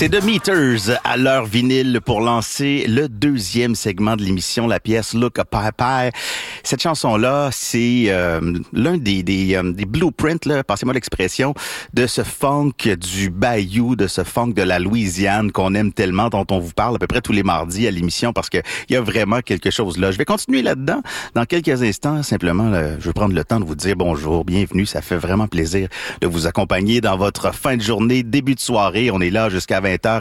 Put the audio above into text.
C'est The Meters à l'heure vinyle pour lancer le deuxième segment de l'émission, la pièce Look a Pie. Cette chanson-là, c'est l'un des blueprints, là, passez-moi l'expression, de ce funk du Bayou, de ce funk de la Louisiane qu'on aime tellement, dont on vous parle à peu près tous les mardis à l'émission parce que il y a vraiment quelque chose là. Je vais continuer là-dedans dans quelques instants. Simplement, là, je vais prendre le temps de vous dire bonjour, bienvenue. Ça fait vraiment plaisir de vous accompagner dans votre fin de journée, début de soirée. On est là jusqu'à 20h